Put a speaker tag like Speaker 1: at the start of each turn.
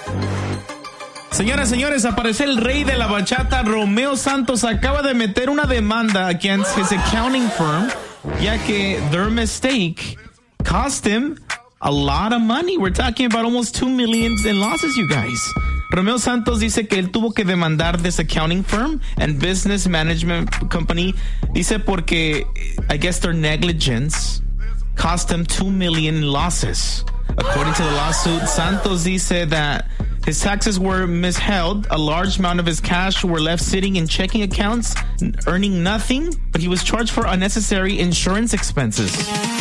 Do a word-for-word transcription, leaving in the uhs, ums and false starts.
Speaker 1: Señoras, señores, aparece el rey de la bachata. Romeo Santos acaba de meter una demanda against his accounting firm, ya que their mistake cost him a lot of money. We're talking about almost two million in losses, you guys. Romeo Santos dice que él tuvo que demandar this accounting firm and business management company. Dice porque, I guess their negligence cost him two million in losses. According to the lawsuit, Santos dice that his taxes were misheld. A large amount of his cash were left sitting in checking accounts, earning nothing, but he was charged for unnecessary insurance expenses.